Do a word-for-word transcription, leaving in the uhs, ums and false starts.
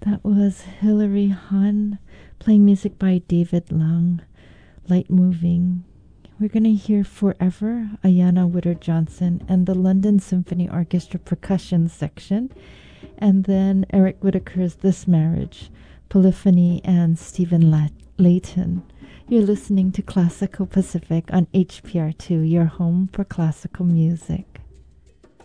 That was Hilary Hahn playing music by David Lung, Light Moving. We're going to hear Forever, Ayanna Whitter-Johnson, and the London Symphony Orchestra percussion section. And then Eric Whittaker's This Marriage, Polyphony, and Stephen La- Layton. You're listening to Classical Pacific on H P R two, your home for classical music.